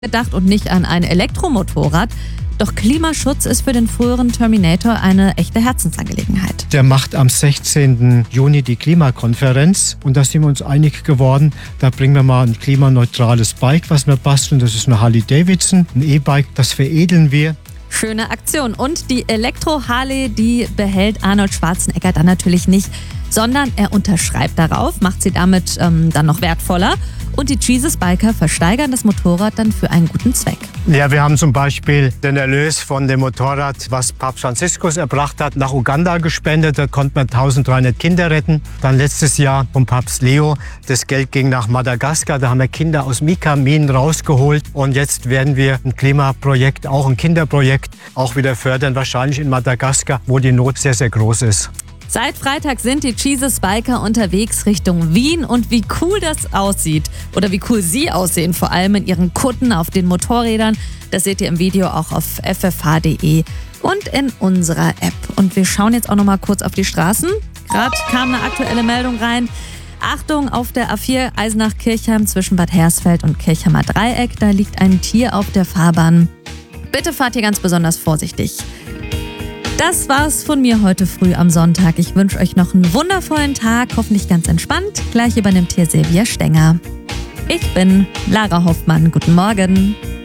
gedacht und nicht an ein Elektromotorrad. Doch Klimaschutz ist für den früheren Terminator eine echte Herzensangelegenheit. Der macht am 16. Juni die Klimakonferenz und da sind wir uns einig geworden, da bringen wir mal ein klimaneutrales Bike, was wir basteln. Das ist eine Harley-Davidson, ein E-Bike, das veredeln wir. Schöne Aktion. Und die Elektro-Harley, die behält Arnold Schwarzenegger dann natürlich nicht, sondern er unterschreibt darauf, macht sie damit dann noch wertvoller. Und die Jesus-Biker versteigern das Motorrad dann für einen guten Zweck. Ja, wir haben zum Beispiel den Erlös von dem Motorrad, was Papst Franziskus erbracht hat, nach Uganda gespendet. Da konnten wir 1300 Kinder retten. Dann letztes Jahr vom Papst Leo. Das Geld ging nach Madagaskar. Da haben wir Kinder aus Mika-Minen rausgeholt. Und jetzt werden wir ein Klimaprojekt, auch ein Kinderprojekt, auch wieder fördern. Wahrscheinlich in Madagaskar, wo die Not sehr, sehr groß ist. Seit Freitag sind die Jesus-Biker unterwegs Richtung Wien und wie cool das aussieht oder wie cool sie aussehen, vor allem in ihren Kutten auf den Motorrädern, das seht ihr im Video auch auf ffh.de und in unserer App. Und wir schauen jetzt auch noch mal kurz auf die Straßen. Gerade kam eine aktuelle Meldung rein. Achtung, auf der A4 Eisenach-Kirchheim zwischen Bad Hersfeld und Kirchheimer Dreieck, da liegt ein Tier auf der Fahrbahn. Bitte fahrt hier ganz besonders vorsichtig. Das war's von mir heute früh am Sonntag. Ich wünsche euch noch einen wundervollen Tag, hoffentlich ganz entspannt. Gleich übernimmt hier Silvia Stenger. Ich bin Lara Hoffmann. Guten Morgen.